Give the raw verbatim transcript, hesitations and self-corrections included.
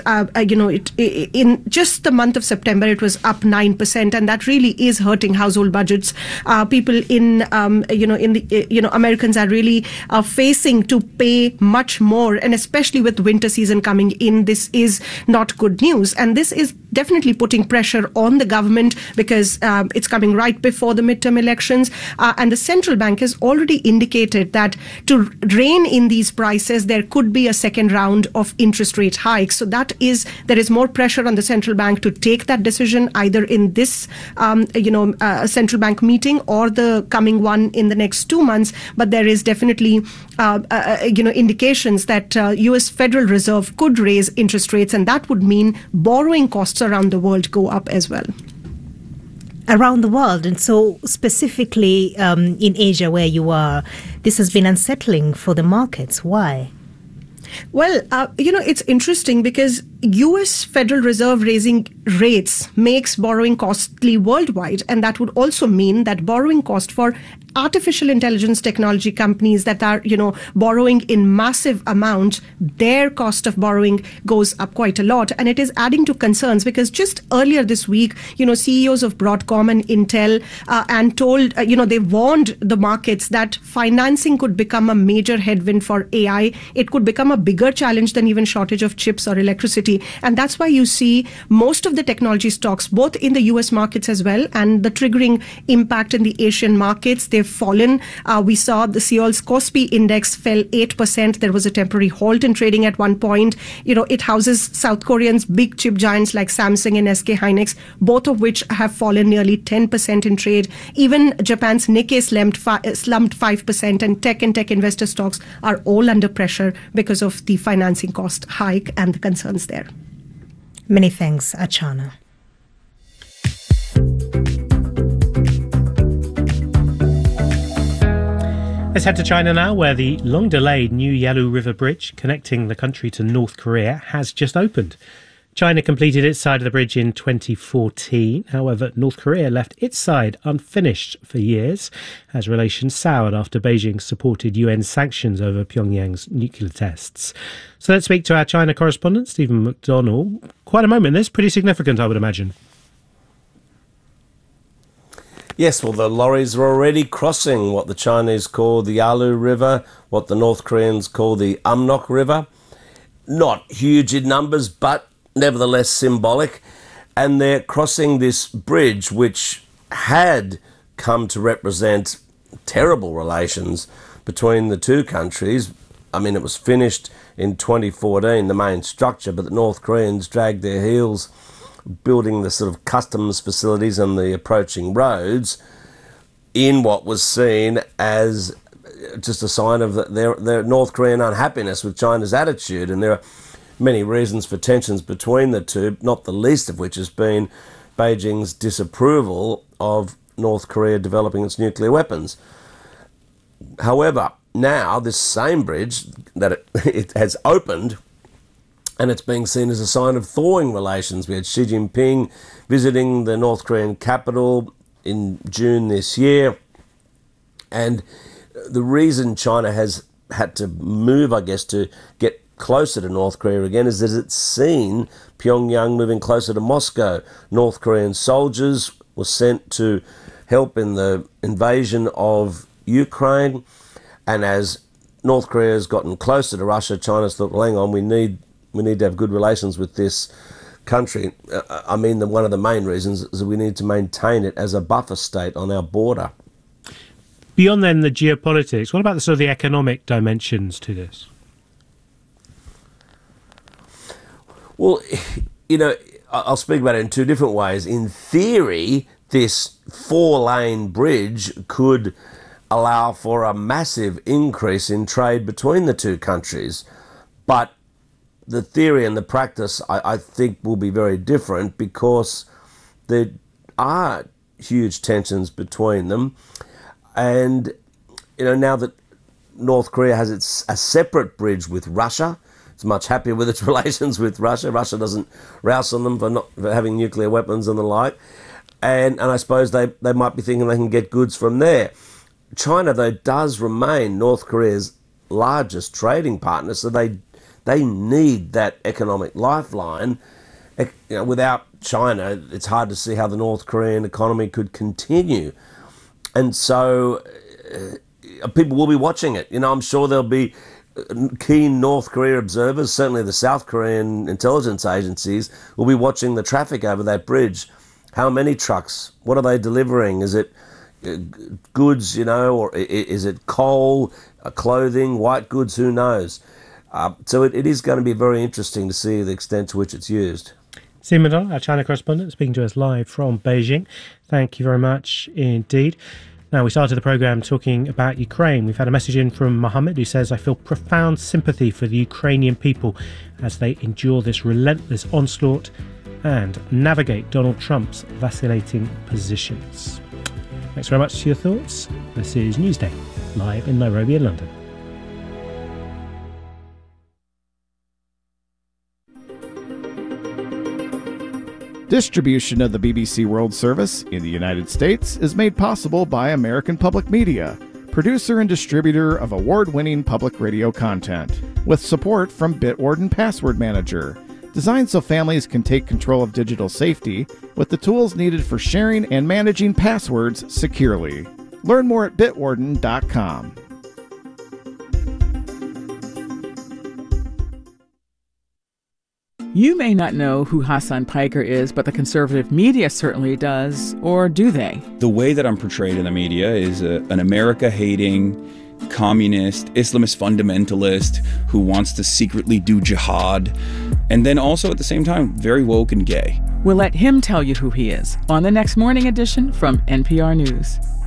uh, uh, you know, it, it, in just the month of September, it was up nine percent, and that really is hurting household budgets. Uh, people in, um, you know, in the, you know, Americans are really uh, facing to pay much more, and especially with winter season coming in, this is not good news. And this is definitely putting pressure on the government because um, it's coming right before the midterm elections. Uh, and the central bank has already indicated that to rein in these prices, there could be a second round of interest rate hikes. So that is, there is more pressure on the central bank to take that decision either in this, um, you know, uh, central bank meeting or the coming one in the next two months. But there is definitely, uh, uh, you know, indications that uh, U S Federal Reserve could raise interest rates, and that would mean borrowing costs around the world go up as well. Around the world, and so specifically um, in Asia where you are, this has been unsettling for the markets. Why? Well, uh, you know, it's interesting because U S Federal Reserve raising rates makes borrowing costly worldwide, and that would also mean that borrowing cost for artificial intelligence technology companies that are, you know, borrowing in massive amount, their cost of borrowing goes up quite a lot. And it is adding to concerns because just earlier this week, you know, C E Os of Broadcom and Intel uh, and told, uh, you know, they warned the markets that financing could become a major headwind for A I. It could become a bigger challenge than even shortage of chips or electricity. And that's why you see most of the technology stocks, both in the U S markets as well, and the triggering impact in the Asian markets, they've fallen. Uh, we saw the Seoul's Kospi index fell eight percent. There was a temporary halt in trading at one point. You know, it houses South Korean's big chip giants like Samsung and S K Hynix, both of which have fallen nearly ten percent in trade. Even Japan's Nikkei slumped, fi- slumped five percent, and tech and tech investor stocks are all under pressure because of the financing cost hike and the concerns there. Many thanks, Archana. Let's head to China now, where the long-delayed new Yalu River Bridge connecting the country to North Korea has just opened. China completed its side of the bridge in twenty fourteen. However, North Korea left its side unfinished for years as relations soured after Beijing supported U N sanctions over Pyongyang's nuclear tests. So let's speak to our China correspondent, Stephen McDonnell. Quite a moment this, pretty significant, I would imagine. Yes, well, the lorries are already crossing what the Chinese call the Yalu River, what the North Koreans call the Amnok River. Not huge in numbers, but nevertheless symbolic. And they're crossing this bridge, which had come to represent terrible relations between the two countries. I mean, it was finished in twenty fourteen, the main structure, but the North Koreans dragged their heels building the sort of customs facilities and the approaching roads in what was seen as just a sign of their, their North Korean unhappiness with China's attitude. And there are many reasons for tensions between the two, not the least of which has been Beijing's disapproval of North Korea developing its nuclear weapons. However, now this same bridge that it, it has opened, and it's being seen as a sign of thawing relations. We had Xi Jinping visiting the North Korean capital in June this year. And the reason China has had to move, I guess, to get closer to North Korea again is that it's seen Pyongyang moving closer to Moscow. North Korean soldiers were sent to help in the invasion of Ukraine. And as North Korea has gotten closer to Russia, China's thought, well, hang on, we need We need to have good relations with this country. Uh, I mean, the, one of the main reasons is that we need to maintain it as a buffer state on our border. Beyond then the geopolitics, what about the sort of the economic dimensions to this? Well, you know, I'll speak about it in two different ways. In theory, this four-lane bridge could allow for a massive increase in trade between the two countries. But the theory and the practice, I, I think, will be very different because there are huge tensions between them. And, you know, now that North Korea has its a separate bridge with Russia, it's much happier with its relations with Russia. Russia doesn't rouse on them for not for having nuclear weapons and the like. And, and I suppose they, they might be thinking they can get goods from there. China, though, does remain North Korea's largest trading partner, so they They need that economic lifeline. You know, without China, it's hard to see how the North Korean economy could continue. And so uh, people will be watching it. You know, I'm sure there'll be keen North Korea observers, certainly the South Korean intelligence agencies, will be watching the traffic over that bridge. How many trucks? What are they delivering? Is it goods, you know, or is it coal, clothing, white goods? Who knows? Uh, so it, it is going to be very interesting to see the extent to which it's used. Stephen McDonald, our China correspondent, speaking to us live from Beijing. Thank you very much indeed. Now, we started the programme talking about Ukraine. We've had a message in from Mohammed who says, I feel profound sympathy for the Ukrainian people as they endure this relentless onslaught and navigate Donald Trump's vacillating positions. Thanks very much for your thoughts. This is Newsday, live in Nairobi and London. Distribution of the B B C World Service in the United States is made possible by American Public Media, producer and distributor of award-winning public radio content, with support from Bitwarden Password Manager, designed so families can take control of digital safety with the tools needed for sharing and managing passwords securely. Learn more at bitwarden dot com. You may not know who Hassan Piker is, but the conservative media certainly does, or do they? The way that I'm portrayed in the media is a, an America-hating, communist, Islamist fundamentalist who wants to secretly do jihad, and then also at the same time, very woke and gay. We'll let him tell you who he is on the next morning edition from N P R News.